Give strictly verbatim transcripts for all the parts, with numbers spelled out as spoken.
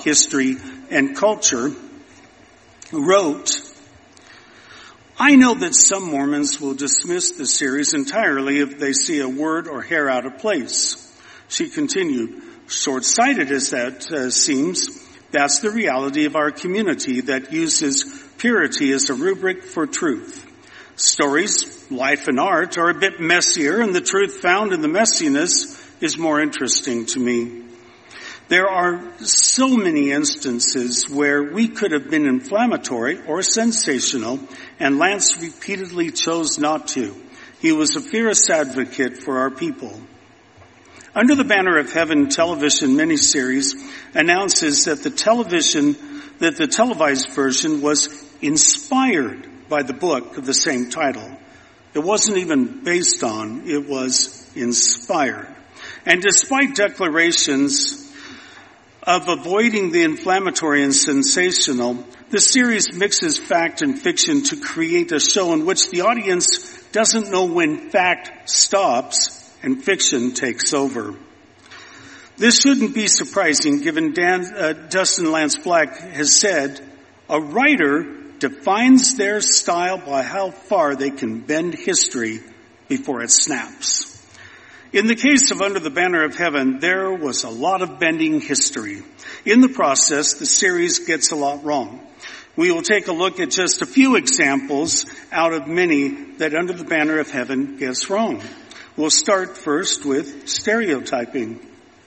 History and Culture, wrote, "I know that some Mormons will dismiss the series entirely if they see a word or hair out of place." She continued, "Short-sighted as that uh, seems, that's the reality of our community that uses purity as a rubric for truth. Stories, life, and art are a bit messier, and the truth found in the messiness is more interesting to me. There are so many instances where we could have been inflammatory or sensational, and Lance repeatedly chose not to. He was a fierce advocate for our people. Under the Banner of Heaven television miniseries announces that the television, that the televised version was inspired by the book of the same title. It wasn't even based on, it was inspired. And despite declarations of avoiding the inflammatory and sensational, the series mixes fact and fiction to create a show in which the audience doesn't know when fact stops and fiction takes over. This shouldn't be surprising given Dan, uh, Dustin Lance Black has said, a writer defines their style by how far they can bend history before it snaps. In the case of Under the Banner of Heaven, there was a lot of bending history. In the process, the series gets a lot wrong. We will take a look at just a few examples out of many that Under the Banner of Heaven gets wrong. We'll start first with stereotyping.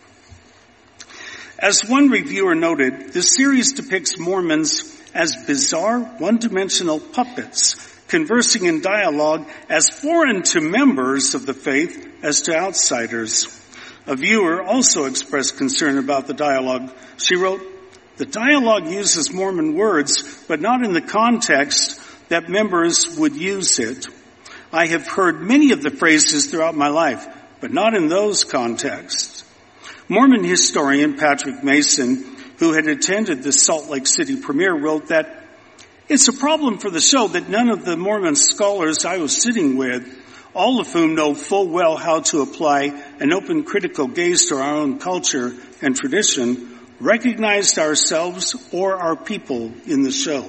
As one reviewer noted, the series depicts Mormons as bizarre, one-dimensional puppets, conversing in dialogue as foreign to members of the faith as to outsiders. A viewer also expressed concern about the dialogue. She wrote, "The dialogue uses Mormon words, but not in the context that members would use it. I have heard many of the phrases throughout my life, but not in those contexts." Mormon historian Patrick Mason, who had attended the Salt Lake City premiere, wrote that, "It's a problem for the show that none of the Mormon scholars I was sitting with, all of whom know full well how to apply an open critical gaze to our own culture and tradition, recognized ourselves or our people in the show.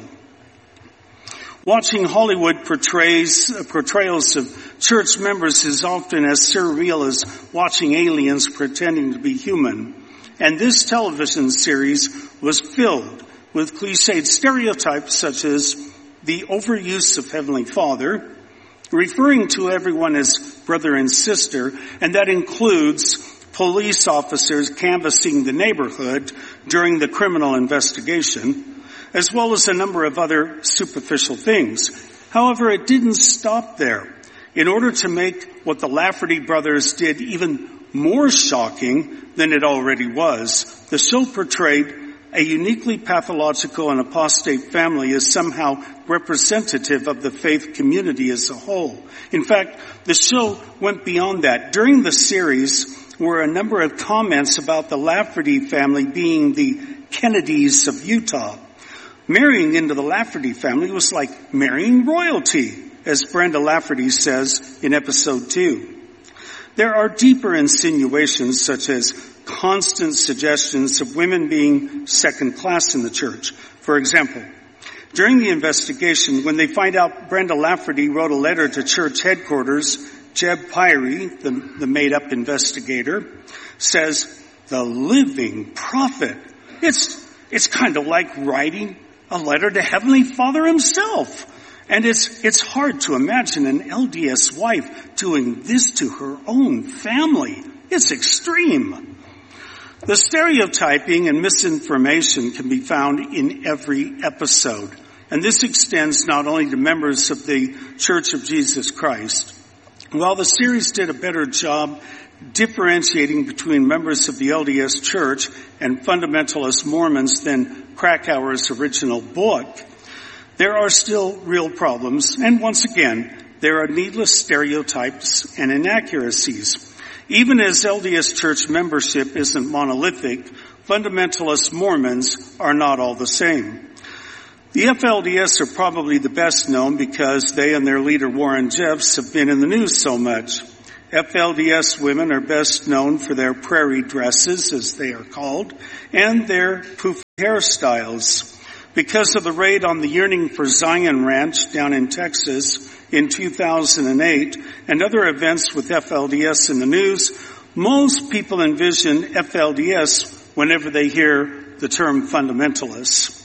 Watching Hollywood portrays, uh, portrayals of church members is often as surreal as watching aliens pretending to be human. And this television series was filled with cliched stereotypes such as the overuse of Heavenly Father, referring to everyone as brother and sister, and that includes police officers canvassing the neighborhood during the criminal investigation, as well as a number of other superficial things. However, it didn't stop there. In order to make what the Lafferty brothers did even more shocking than it already was, the show portrayed a uniquely pathological and apostate family as somehow representative of the faith community as a whole. In fact, the show went beyond that. During the series were a number of comments about the Lafferty family being the Kennedys of Utah. Marrying into the Lafferty family was like marrying royalty, as Brenda Lafferty says in episode two. There are deeper insinuations such as constant suggestions of women being second class in the church. For example, during the investigation, when they find out Brenda Lafferty wrote a letter to church headquarters, Jeb Pyrie, the, the made-up investigator, says, "The living prophet." It's, it's kind of like writing a letter to Heavenly Father himself. And it's, it's hard to imagine an L D S wife doing this to her own family. It's extreme. The stereotyping and misinformation can be found in every episode. And this extends not only to members of the Church of Jesus Christ. While the series did a better job differentiating between members of the L D S Church and fundamentalist Mormons than Krakauer's original book, there are still real problems, and once again, there are needless stereotypes and inaccuracies. Even as L D S Church membership isn't monolithic, fundamentalist Mormons are not all the same. The F L D S are probably the best known because they and their leader Warren Jeffs have been in the news so much. F L D S women are best known for their prairie dresses, as they are called, and their poofy hairstyles. Because of the raid on the Yearning for Zion Ranch down in Texas in two thousand eight and other events with F L D S in the news, most people envision F L D S whenever they hear the term fundamentalists.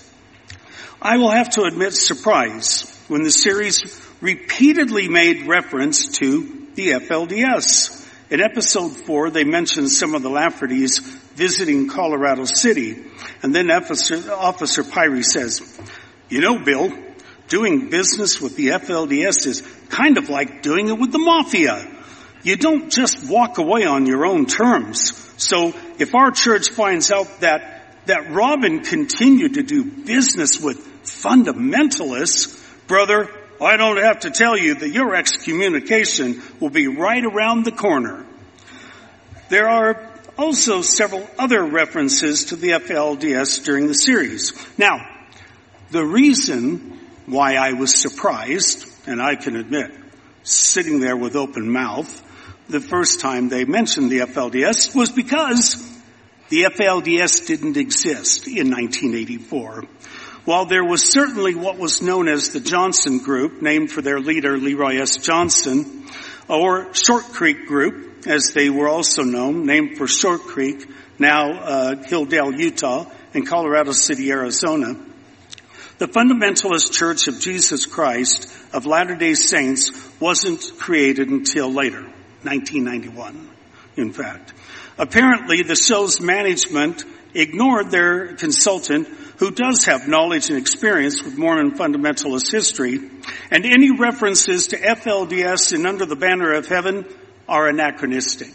I will have to admit surprise when the series repeatedly made reference to the F L D S. In episode four, they mentioned some of the Laffertys visiting Colorado City. And then Officer, Officer Pyrie says, "You know, Bill, doing business with the F L D S is kind of like doing it with the mafia. You don't just walk away on your own terms. So if our church finds out that, that Robin continued to do business with fundamentalists, brother, I don't have to tell you that your excommunication will be right around the corner." There are also several other references to the F L D S during the series. Now, the reason why I was surprised, and I can admit, sitting there with open mouth the first time they mentioned the F L D S, was because the F L D S didn't exist in nineteen eighty-four. While there was certainly what was known as the Johnson Group, named for their leader Leroy S. Johnson, or Short Creek Group, as they were also known, named for Short Creek, now uh, Hildale, Utah, and Colorado City, Arizona, the Fundamentalist Church of Jesus Christ of Latter-day Saints wasn't created until later, nineteen ninety-one, in fact. Apparently, the show's management ignored their consultant, who does have knowledge and experience with Mormon fundamentalist history, and any references to F L D S and Under the Banner of Heaven are anachronistic.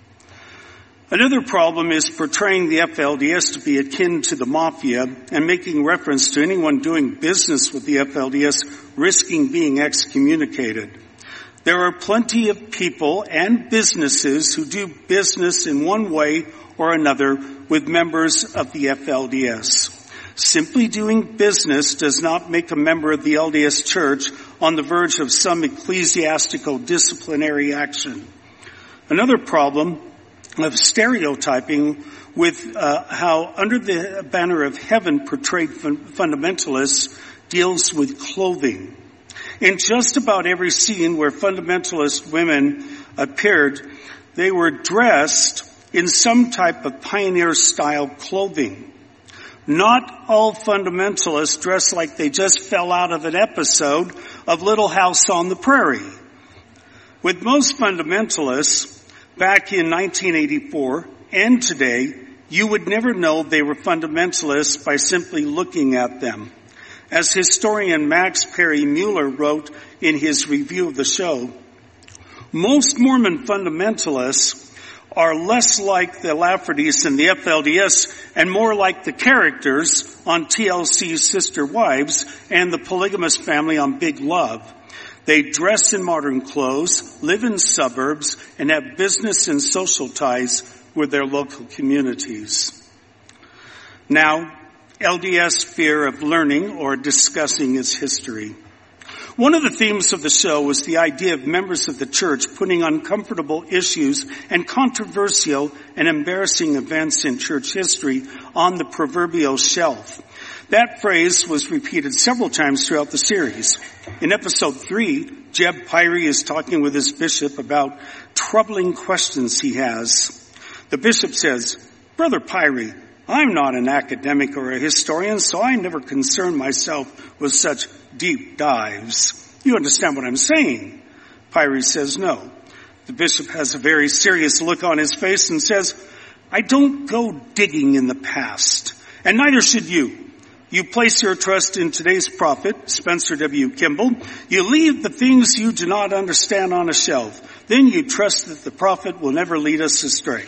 Another problem is portraying the F L D S to be akin to the mafia and making reference to anyone doing business with the F L D S risking being excommunicated. There are plenty of people and businesses who do business in one way or another with members of the F L D S. Simply doing business does not make a member of the L D S Church on the verge of some ecclesiastical disciplinary action. Another problem of stereotyping with uh, how Under the Banner of Heaven portrayed fun- fundamentalists deals with clothing. In just about every scene where fundamentalist women appeared, they were dressed in some type of pioneer-style clothing. Not all fundamentalists dress like they just fell out of an episode of Little House on the Prairie. With most fundamentalists, back in nineteen eighty-four and today, you would never know they were fundamentalists by simply looking at them. As historian Max Perry Mueller wrote in his review of the show, most Mormon fundamentalists are less like the Laffertys and the F L D S and more like the characters on T L C's Sister Wives and the Polygamous Family on Big Love. They dress in modern clothes, live in suburbs, and have business and social ties with their local communities. Now, L D S fear of learning or discussing its history. One of the themes of the show was the idea of members of the church putting uncomfortable issues and controversial and embarrassing events in church history on the proverbial shelf. That phrase was repeated several times throughout the series. In episode three, Jeb Pyrie is talking with his bishop about troubling questions he has. The bishop says, "Brother Pyrie, I'm not an academic or a historian, so I never concern myself with such deep dives. You understand what I'm saying?" Pyrie says no. The bishop has a very serious look on his face and says, "I don't go digging in the past, and neither should you. You place your trust in today's prophet, Spencer W. Kimball. You leave the things you do not understand on a shelf. Then you trust that the prophet will never lead us astray."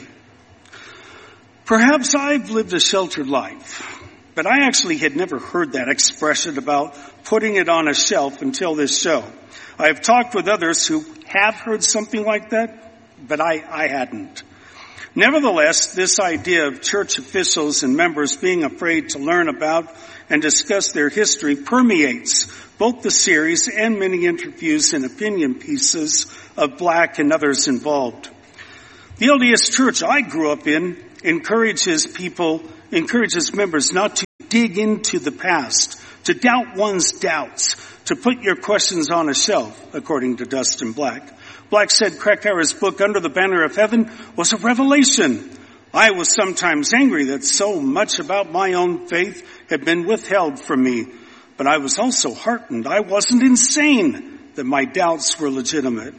Perhaps I've lived a sheltered life, but I actually had never heard that expression about putting it on a shelf until this show. I have talked with others who have heard something like that, but I, I hadn't. Nevertheless, this idea of church officials and members being afraid to learn about and discuss their history permeates both the series and many interviews and opinion pieces of Black and others involved. The L D S Church I grew up in encourages people, encourages members not to dig into the past, to doubt one's doubts, to put your questions on a shelf, according to Dustin Black. Black said Krakauer's book, Under the Banner of Heaven, was a revelation. I was sometimes angry that so much about my own faith had been withheld from me, but I was also heartened I wasn't insane, that my doubts were legitimate.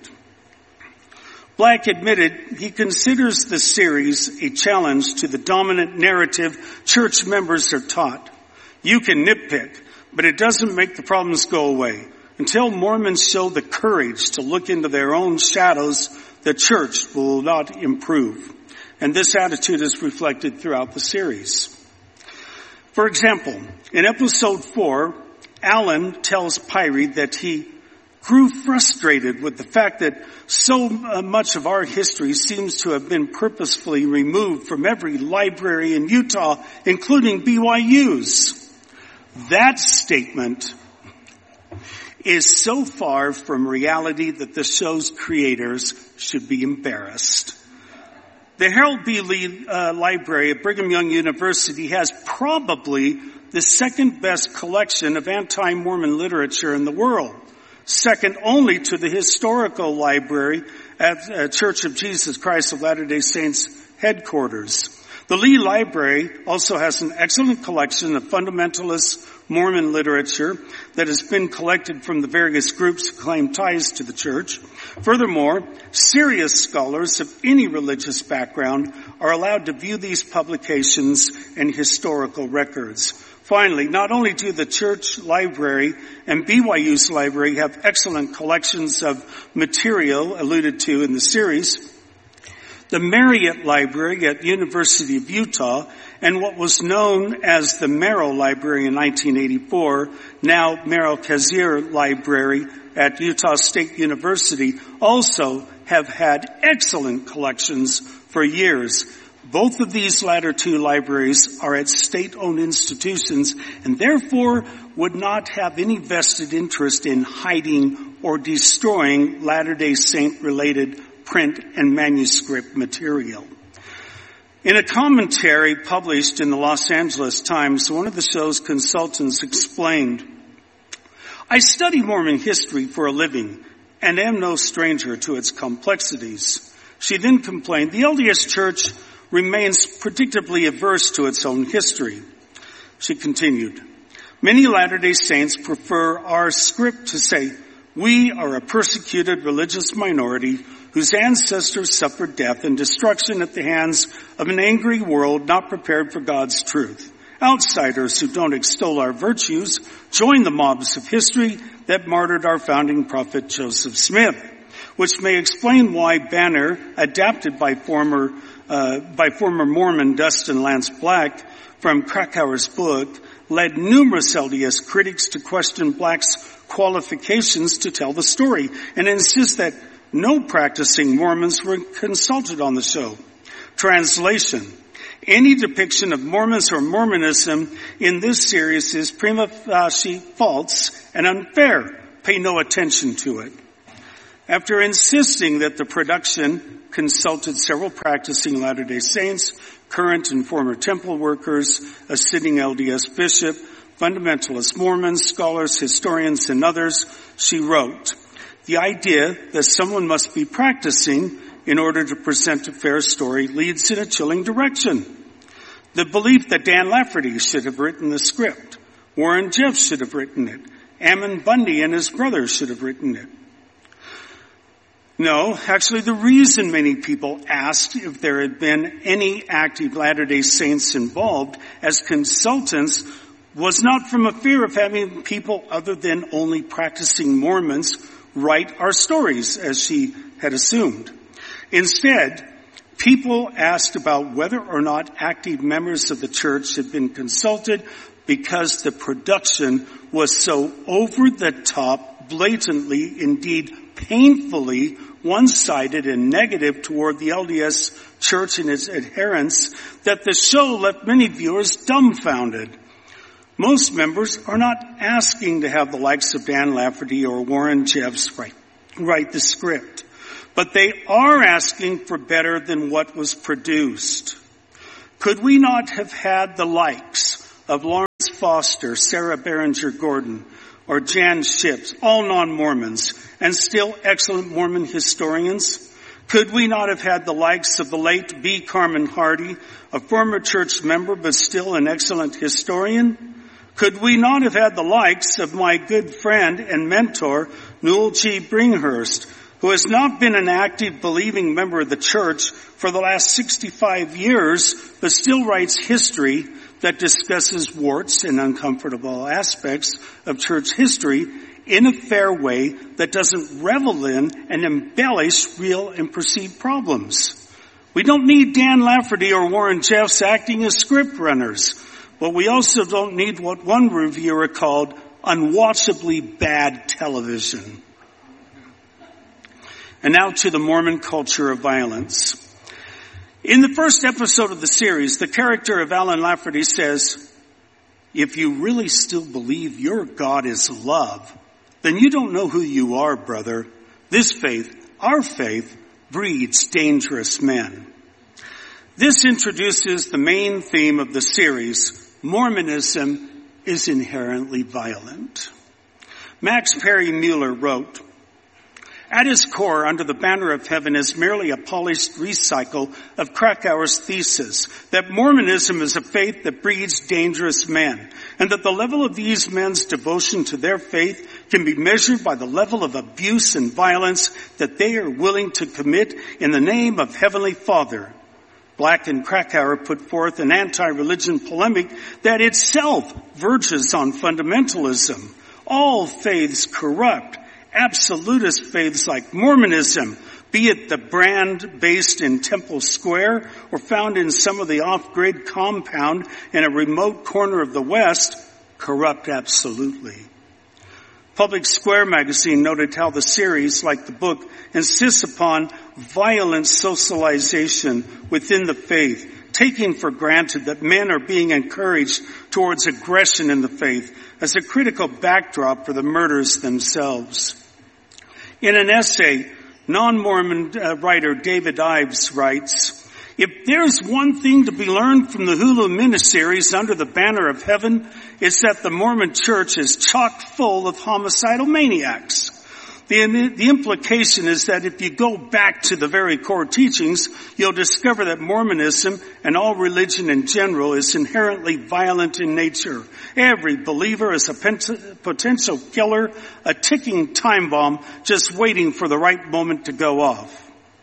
Black admitted he considers the series a challenge to the dominant narrative church members are taught. You can nitpick, but it doesn't make the problems go away. Until Mormons show the courage to look into their own shadows, the church will not improve. And this attitude is reflected throughout the series. For example, in episode four, Alan tells Pyrie that he grew frustrated with the fact that so much of our history seems to have been purposefully removed from every library in Utah, including B Y U's. That statement is so far from reality that the show's creators should be embarrassed. The Harold B. Lee uh, Library at Brigham Young University has probably the second best collection of anti-Mormon literature in the world, second only to the Historical Library at uh, Church of Jesus Christ of Latter-day Saints headquarters. The Lee Library also has an excellent collection of fundamentalist Mormon literature that has been collected from the various groups who claim ties to the church. Furthermore, serious scholars of any religious background are allowed to view these publications and historical records. Finally, not only do the church library and B Y U's library have excellent collections of material alluded to in the series, the Marriott Library at University of Utah and what was known as the Merrill Library in nineteen eighty-four, now Merrill Kazier Library at Utah State University, also have had excellent collections for years. Both of these latter two libraries are at state-owned institutions and therefore would not have any vested interest in hiding or destroying Latter-day Saint-related print and manuscript material. In a commentary published in the Los Angeles Times, one of the show's consultants explained, I study Mormon history for a living and am no stranger to its complexities. She then complained, the L D S Church remains predictably averse to its own history. She continued, many Latter-day Saints prefer our script to say, we are a persecuted religious minority whose ancestors suffered death and destruction at the hands of an angry world not prepared for God's truth. Outsiders who don't extol our virtues join the mobs of history that martyred our founding prophet Joseph Smith, which may explain why Banner, adapted by former uh, by former Mormon Dustin Lance Black from Krakauer's book, led numerous L D S critics to question Black's qualifications to tell the story and insist that no practicing Mormons were consulted on the show. Translation. Any depiction of Mormons or Mormonism in this series is prima facie false and unfair. Pay no attention to it. After insisting that the production consulted several practicing Latter-day Saints, current and former temple workers, a sitting L D S bishop, fundamentalist Mormons, scholars, historians, and others, she wrote, the idea that someone must be practicing in order to present a fair story leads in a chilling direction. The belief that Dan Lafferty should have written the script, Warren Jeffs should have written it, Ammon Bundy and his brothers should have written it. No, actually the reason many people asked if there had been any active Latter-day Saints involved as consultants was not from a fear of having people other than only practicing Mormons write our stories, as she had assumed. Instead, people asked about whether or not active members of the church had been consulted because the production was so over the top, blatantly, indeed painfully one-sided and negative toward the L D S church and its adherents that the show left many viewers dumbfounded. Most members are not asking to have the likes of Dan Lafferty or Warren Jeffs write, write the script, but they are asking for better than what was produced. Could we not have had the likes of Lawrence Foster, Sarah Berenger Gordon, or Jan Ships, all non-Mormons, and still excellent Mormon historians? Could we not have had the likes of the late B. Carmen Hardy, a former church member but still an excellent historian? Could we not have had the likes of my good friend and mentor, Newell G. Bringhurst, who has not been an active believing member of the church for the last sixty-five years, but still writes history that discusses warts and uncomfortable aspects of church history in a fair way that doesn't revel in and embellish real and perceived problems. We don't need Dan Lafferty or Warren Jeffs acting as script runners, but we also don't need what one reviewer called unwatchably bad television. And now to the Mormon culture of violence. In the first episode of the series, the character of Alan Lafferty says, "If you really still believe your God is love, then you don't know who you are, brother. This faith, our faith, breeds dangerous men." This introduces the main theme of the series. Mormonism is inherently violent. Max Perry Mueller wrote, "At its core, Under the Banner of Heaven is merely a polished recycle of Krakauer's thesis that Mormonism is a faith that breeds dangerous men, and that the level of these men's devotion to their faith can be measured by the level of abuse and violence that they are willing to commit in the name of Heavenly Father." Black and Krakauer put forth an anti-religion polemic that itself verges on fundamentalism. All faiths corrupt. Absolutist faiths like Mormonism, be it the brand based in Temple Square or found in some of the off-grid compound in a remote corner of the West, corrupt absolutely. Public Square magazine noted how the series, like the book, insists upon violent socialization within the faith, taking for granted that men are being encouraged towards aggression in the faith as a critical backdrop for the murders themselves. In an essay, non-Mormon uh, writer David Ives writes, "If there's one thing to be learned from the Hulu miniseries Under the Banner of Heaven, it's that the Mormon church is chock full of homicidal maniacs. The, the implication is that if you go back to the very core teachings, you'll discover that Mormonism and all religion in general is inherently violent in nature. Every believer is a potential killer, a ticking time bomb just waiting for the right moment to go off."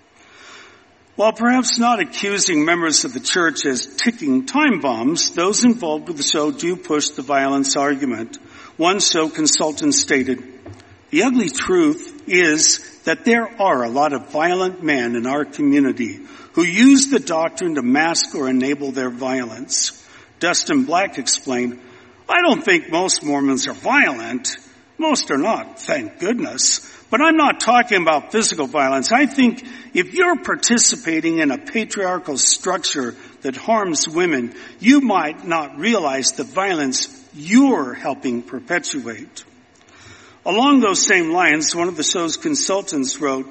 While perhaps not accusing members of the church as ticking time bombs, those involved with the show do push the violence argument. One show consultant stated, "The ugly truth is that there are a lot of violent men in our community who use the doctrine to mask or enable their violence." Dustin Black explained, "I don't think most Mormons are violent. Most are not, thank goodness. But I'm not talking about physical violence. I think if you're participating in a patriarchal structure that harms women, you might not realize the violence you're helping perpetuate." Along those same lines, one of the show's consultants wrote,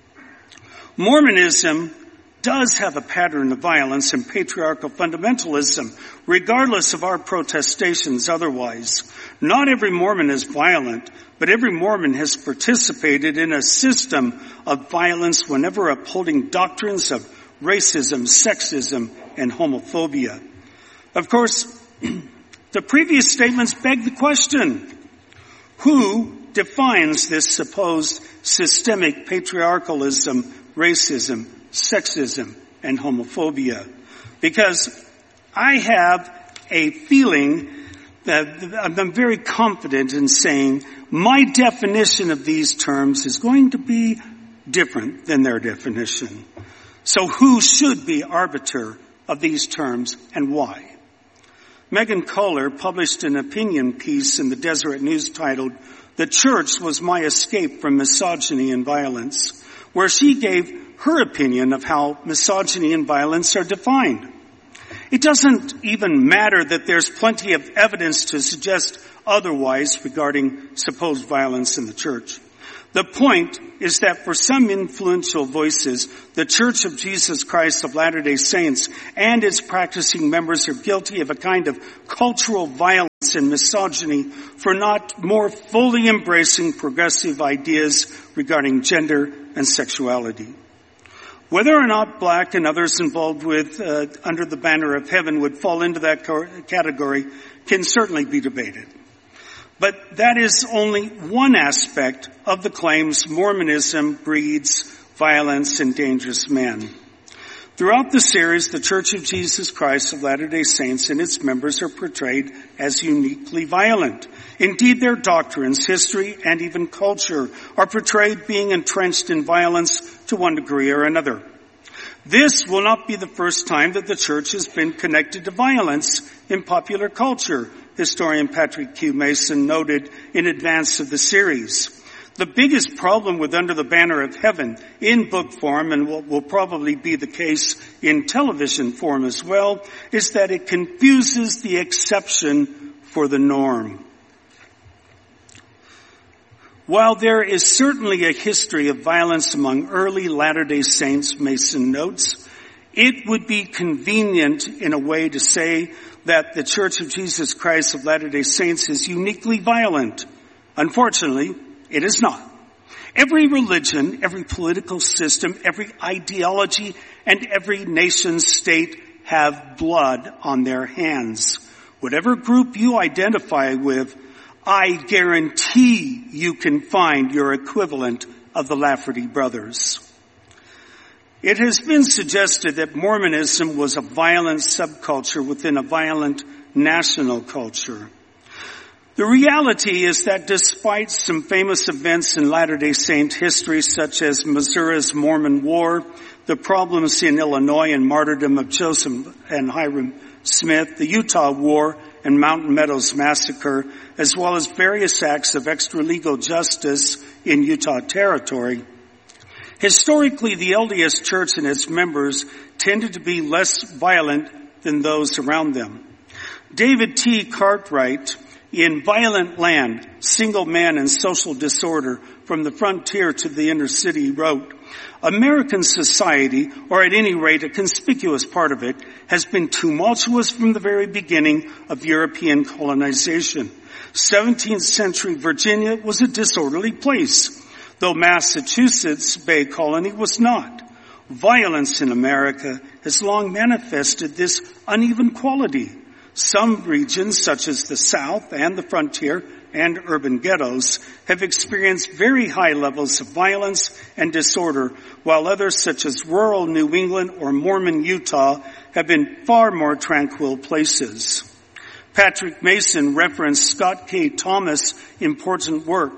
"Mormonism does have a pattern of violence and patriarchal fundamentalism, regardless of our protestations otherwise. Not every Mormon is violent, but every Mormon has participated in a system of violence whenever upholding doctrines of racism, sexism, and homophobia." Of course, the previous statements beg the question, who defines this supposed systemic patriarchalism, racism, sexism, and homophobia? Because I have a feeling that I'm very confident in saying my definition of these terms is going to be different than their definition. So who should be arbiter of these terms and why? Megan Kohler published an opinion piece in the Deseret News titled, "The Church Was My Escape from Misogyny and Violence," where she gave her opinion of how misogyny and violence are defined. It doesn't even matter that there's plenty of evidence to suggest otherwise regarding supposed violence in the church. The point is that for some influential voices, the Church of Jesus Christ of Latter-day Saints and its practicing members are guilty of a kind of cultural violence and misogyny for not more fully embracing progressive ideas regarding gender and sexuality. Whether or not Black and others involved with uh, Under the Banner of Heaven would fall into that category can certainly be debated. But that is only one aspect of the claims Mormonism breeds violence and dangerous men. Throughout the series, the Church of Jesus Christ of Latter-day Saints and its members are portrayed as uniquely violent. Indeed, their doctrines, history, and even culture are portrayed being entrenched in violence to one degree or another. This will not be the first time that the church has been connected to violence in popular culture, historian Patrick Q. Mason noted in advance of the series. The biggest problem with Under the Banner of Heaven in book form, and what will probably be the case in television form as well, is that it confuses the exception for the norm. While there is certainly a history of violence among early Latter-day Saints, Mason notes, it would be convenient in a way to say that the Church of Jesus Christ of Latter-day Saints is uniquely violent. Unfortunately, it is not. Every religion, every political system, every ideology, and every nation state have blood on their hands. Whatever group you identify with, I guarantee you can find your equivalent of the Lafferty brothers. It has been suggested that Mormonism was a violent subculture within a violent national culture. The reality is that despite some famous events in Latter-day Saint history, such as Missouri's Mormon War, the problems in Illinois and martyrdom of Joseph and Hiram Smith, the Utah War and Mountain Meadows Massacre, as well as various acts of extra-legal justice in Utah Territory, historically the L D S Church and its members tended to be less violent than those around them. David T. Cartwright, in Violent Land, Single Man and Social Disorder, From the Frontier to the Inner City, wrote, American society, or at any rate a conspicuous part of it, has been tumultuous from the very beginning of European colonization. seventeenth century Virginia was a disorderly place, though Massachusetts Bay Colony was not. Violence in America has long manifested this uneven quality. Some regions, such as the South and the frontier and urban ghettos, have experienced very high levels of violence and disorder, while others, such as rural New England or Mormon Utah, have been far more tranquil places. Patrick Mason referenced Scott K. Thomas' important work,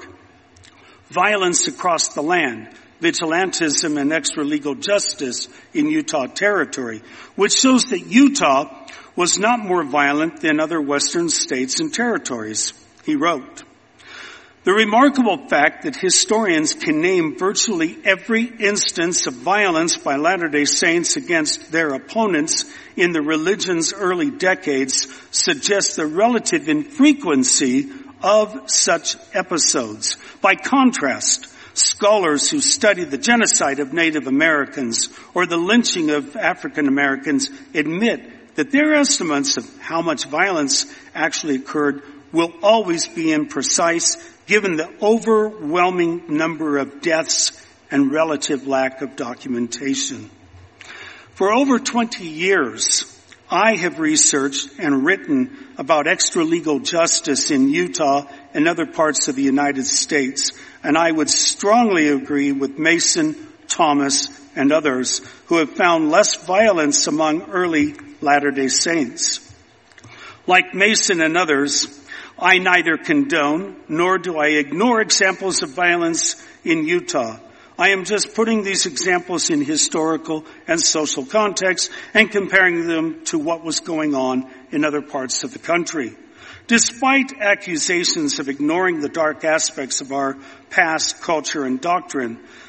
Violence Across the Land, Vigilantism and Extra-Legal Justice in Utah Territory, which shows that Utah was not more violent than other western states and territories. He wrote, the remarkable fact that historians can name virtually every instance of violence by Latter-day Saints against their opponents in the religion's early decades suggests the relative infrequency of such episodes. By contrast, scholars who study the genocide of Native Americans or the lynching of African Americans admit that their estimates of how much violence actually occurred will always be imprecise given the overwhelming number of deaths and relative lack of documentation. For over twenty years, I have researched and written about extra-legal justice in Utah and other parts of the United States, and I would strongly agree with Mason, Thomas, and others who have found less violence among early Latter-day Saints. Like Mason and others, I neither condone nor do I ignore examples of violence in Utah. I am just putting these examples in historical and social context and comparing them to what was going on in other parts of the country. Despite accusations of ignoring the dark aspects of our past culture and doctrine,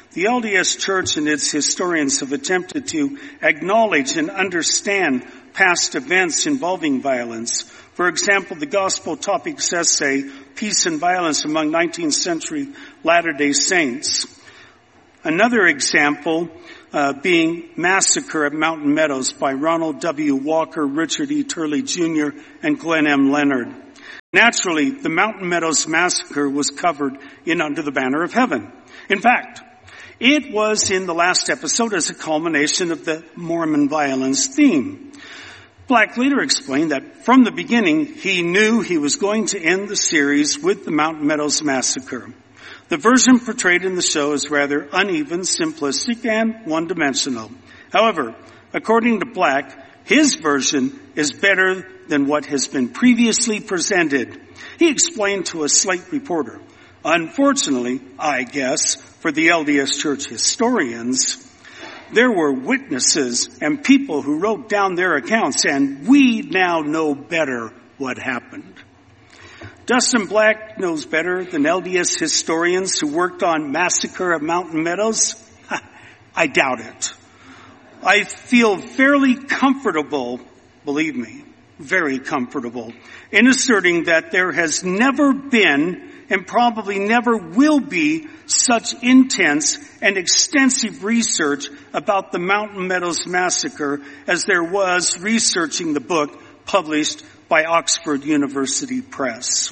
The L D S Church and its historians have attempted to acknowledge and understand past events involving violence. For example, the Gospel Topics essay, Peace and Violence Among nineteenth Century Latter-day Saints. Another example uh, being Massacre at Mountain Meadows by Ronald W. Walker, Richard E. Turley Junior, and Glenn M. Leonard. Naturally, the Mountain Meadows Massacre was covered in Under the Banner of Heaven. In fact, it was in the last episode as a culmination of the Mormon violence theme. Black later explained that from the beginning, he knew he was going to end the series with the Mountain Meadows Massacre. The version portrayed in the show is rather uneven, simplistic, and one-dimensional. However, according to Black, his version is better than what has been previously presented. He explained to a Slate reporter, unfortunately, I guess, for the L D S Church historians, there were witnesses and people who wrote down their accounts, and we now know better what happened. Dustin Black knows better than L D S historians who worked on Massacre of Mountain Meadows? I doubt it. I feel fairly comfortable, believe me, very comfortable, in asserting that there has never been and probably never will be such intense and extensive research about the Mountain Meadows Massacre as there was researching the book published by Oxford University Press.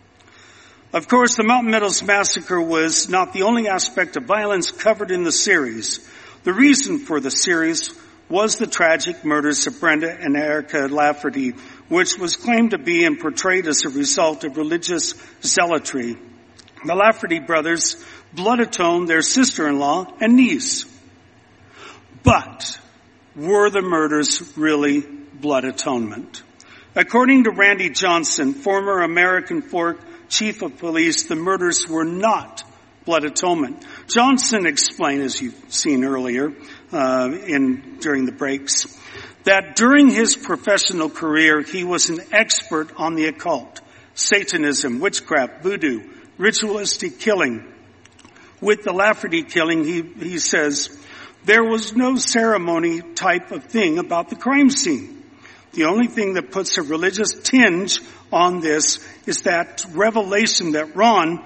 Of course, the Mountain Meadows Massacre was not the only aspect of violence covered in the series. The reason for the series was the tragic murders of Brenda and Erica Lafferty, which was claimed to be and portrayed as a result of religious zealotry. The Lafferty brothers blood atoned their sister-in-law and niece. But were the murders really blood atonement? According to Randy Johnson, former American Fork chief of police, the murders were not blood atonement. Johnson explained, as you've seen earlier, uh, in, during the breaks, that during his professional career, he was an expert on the occult, Satanism, witchcraft, voodoo, ritualistic killing. With the Lafferty killing, he, he says, there was no ceremony type of thing about the crime scene. The only thing that puts a religious tinge on this is that revelation that Ron,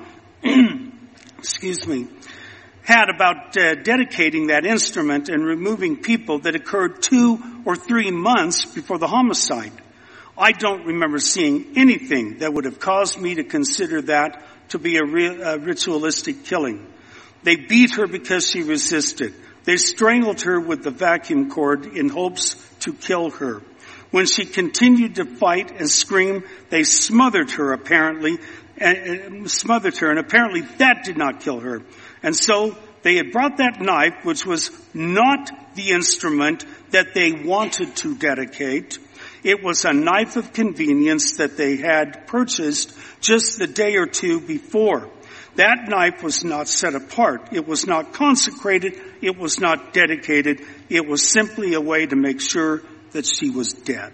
excuse me, had about uh, dedicating that instrument and removing people that occurred two or three months before the homicide. I don't remember seeing anything that would have caused me to consider that to be a, re- a ritualistic killing. They beat her because she resisted. They strangled her with the vacuum cord in hopes to kill her. When she continued to fight and scream, they smothered her apparently, and smothered her, and apparently that did not kill her. And so they had brought that knife, which was not the instrument that they wanted to dedicate. It was a knife of convenience that they had purchased just the day or two before. That knife was not set apart. It was not consecrated. It was not dedicated. It was simply a way to make sure that she was dead.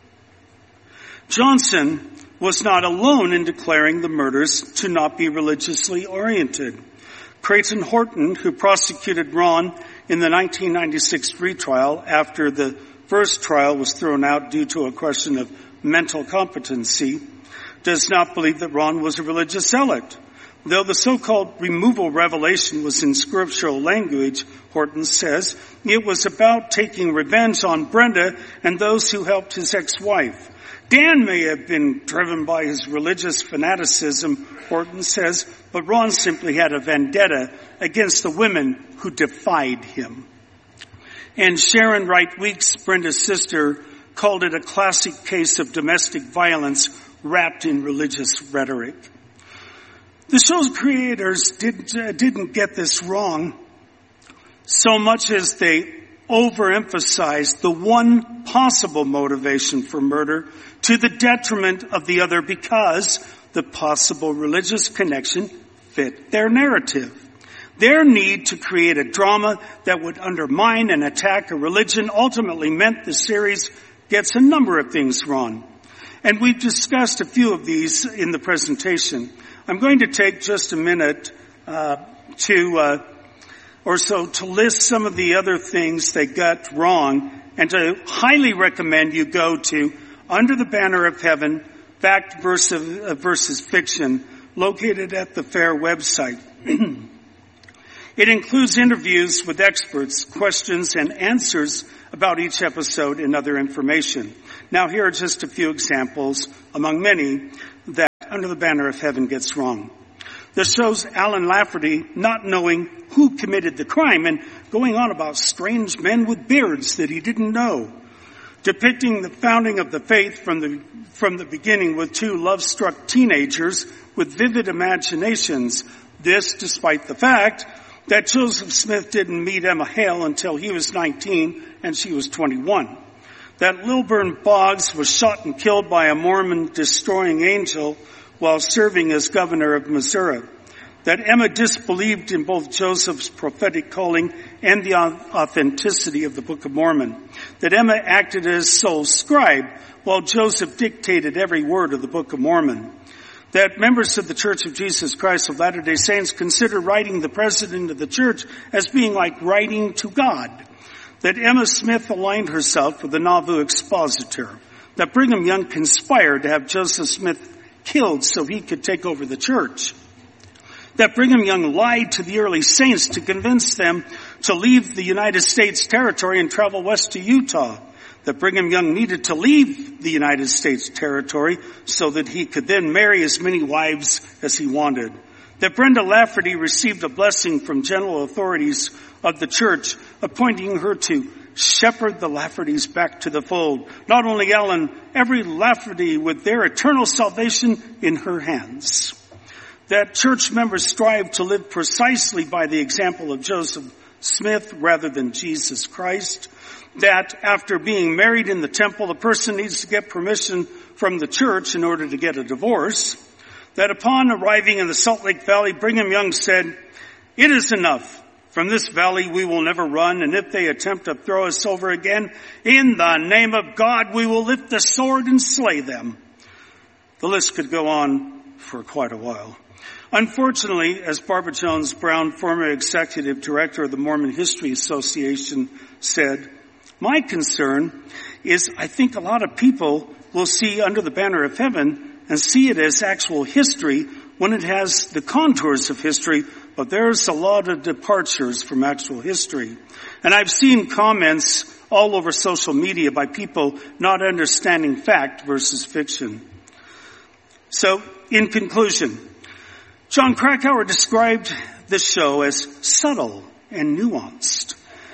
Johnson was not alone in declaring the murders to not be religiously oriented. Creighton Horton, who prosecuted Ron in the nineteen ninety-six retrial after the first trial was thrown out due to a question of mental competency, does not believe that Ron was a religious zealot. Though the so-called removal revelation was in scriptural language, Horton says, it was about taking revenge on Brenda and those who helped his ex-wife. Dan may have been driven by his religious fanaticism, Horton says, but Ron simply had a vendetta against the women who defied him. And Sharon Wright Weeks, Brenda's sister, called it a classic case of domestic violence wrapped in religious rhetoric. The show's creators did, uh, didn't get this wrong so much as they overemphasized the one possible motivation for murder to the detriment of the other because the possible religious connection fit their narrative. Their need to create a drama that would undermine and attack a religion ultimately meant the series gets a number of things wrong. And we've discussed a few of these in the presentation. I'm going to take just a minute uh, to uh, or so to list some of the other things they got wrong, and to highly recommend you go to Under the Banner of Heaven, Fact versus, versus Fiction, located at the FAIR website. It includes interviews with experts, questions, and answers about each episode and other information. Now here are just a few examples, among many, that Under the Banner of Heaven gets wrong. This shows Alan Lafferty not knowing who committed the crime and going on about strange men with beards that he didn't know. Depicting the founding of the faith from the, from the beginning with two love-struck teenagers with vivid imaginations. This despite the fact that Joseph Smith didn't meet Emma Hale until he was nineteen and she was twenty-one. That Lilburn Boggs was shot and killed by a Mormon destroying angel while serving as governor of Missouri. That Emma disbelieved in both Joseph's prophetic calling and the authenticity of the Book of Mormon. That Emma acted as sole scribe while Joseph dictated every word of the Book of Mormon. That members of the Church of Jesus Christ of Latter-day Saints consider writing the president of the church as being like writing to God. That Emma Smith aligned herself with the Nauvoo expositor. That Brigham Young conspired to have Joseph Smith killed so he could take over the church. That Brigham Young lied to the early saints to convince them to leave the United States territory and travel west to Utah. That Brigham Young needed to leave the United States territory so that he could then marry as many wives as he wanted. That Brenda Lafferty received a blessing from general authorities of the church, appointing her to shepherd the Laffertys back to the fold. Not only Ellen, every Lafferty with their eternal salvation in her hands. That church members strive to live precisely by the example of Joseph Smith rather than Jesus Christ. That after being married in the temple, the person needs to get permission from the church in order to get a divorce. That upon arriving in the Salt Lake Valley, Brigham Young said, "It is enough. From this valley we will never run, and if they attempt to throw us over again, in the name of God we will lift the sword and slay them." The list could go on for quite a while. Unfortunately, as Barbara Jones Brown, former executive director of the Mormon History Association, said, "My concern is I think a lot of people will see Under the Banner of Heaven and see it as actual history when it has the contours of history, but there's a lot of departures from actual history." And I've seen comments all over social media by people not understanding fact versus fiction. So, in conclusion, John Krakauer described the show as subtle and nuanced,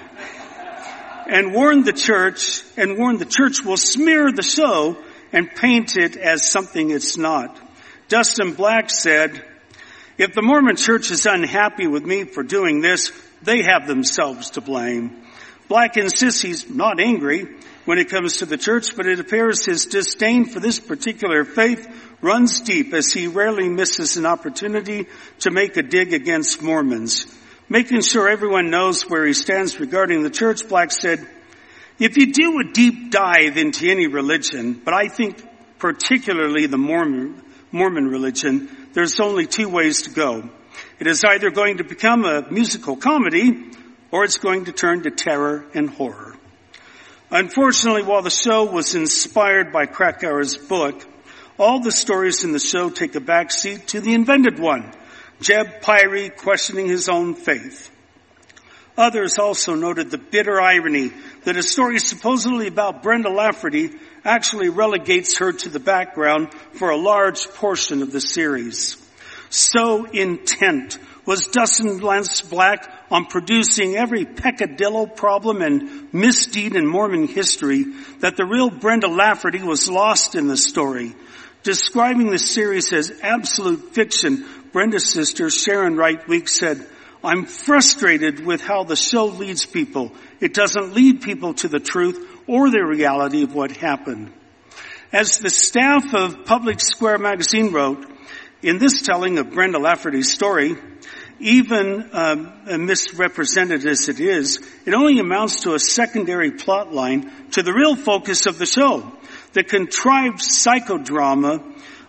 and warned the church, and warned the church will smear the show and paint it as something it's not. Dustin Black said, "If the Mormon church is unhappy with me for doing this, they have themselves to blame." Black insists he's not angry when it comes to the church, but it appears his disdain for this particular faith runs deep, as he rarely misses an opportunity to make a dig against Mormons. Making sure everyone knows where he stands regarding the church, Black said, "If you do a deep dive into any religion, but I think particularly the Mormon, Mormon religion, there's only two ways to go. It is either going to become a musical comedy, or it's going to turn to terror and horror." Unfortunately, while the show was inspired by Krakauer's book, all the stories in the show take a back seat to the invented one, Jeb Pyrie questioning his own faith. Others also noted the bitter irony that a story supposedly about Brenda Lafferty actually relegates her to the background for a large portion of the series. So intent was Dustin Lance Black on producing every peccadillo, problem, and misdeed in Mormon history that the real Brenda Lafferty was lost in the story. Describing the series as absolute fiction, Brenda's sister, Sharon Wright Weeks, said, "I'm frustrated with how the show leads people. It doesn't lead people to the truth or the reality of what happened." As the staff of Public Square magazine wrote, in this telling of Brenda Lafferty's story, even um, misrepresented as it is, it only amounts to a secondary plot line to the real focus of the show. The contrived psychodrama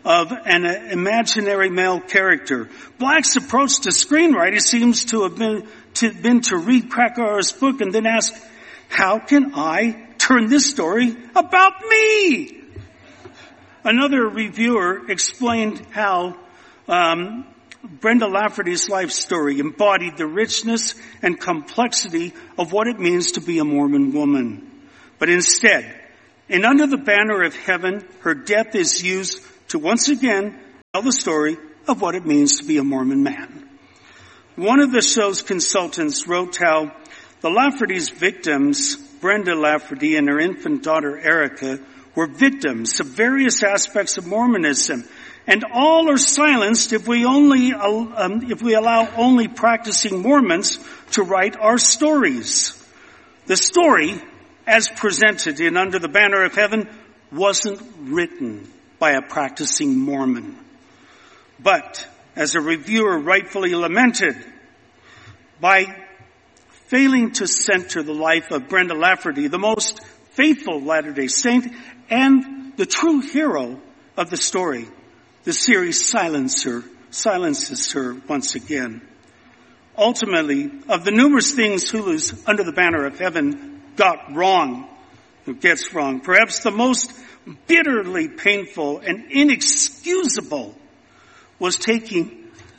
of an imaginary male character. Black's approach to screenwriting seems to have been to, been to read Krakauer's book and then ask, how can I turn this story about me? Another reviewer explained how um, Brenda Lafferty's life story embodied the richness and complexity of what it means to be a Mormon woman. But instead, in Under the Banner of Heaven, her death is used to once again tell the story of what it means to be a Mormon man. One of the show's consultants wrote how the Lafferty's victims, Brenda Lafferty and her infant daughter Erica, were victims of various aspects of Mormonism, and all are silenced if we only um, if we allow only practicing Mormons to write our stories. The story, as presented in Under the Banner of Heaven, wasn't written by a practicing Mormon. But, as a reviewer rightfully lamented, by failing to center the life of Brenda Lafferty, the most faithful Latter-day Saint and the true hero of the story, the series silences her, silences her once again. Ultimately, of the numerous things Hulu's Under the Banner of Heaven got wrong, who gets wrong, perhaps the most bitterly painful and inexcusable was taking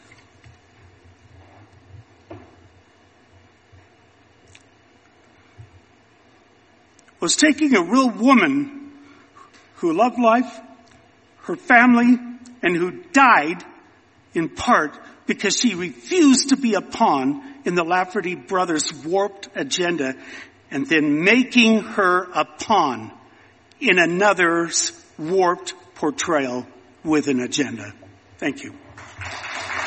was taking a real woman who loved life, her family, and who died in part because she refused to be a pawn in the Lafferty brothers' warped agenda, and then making her a pawn in another's warped portrayal with an agenda. Thank you.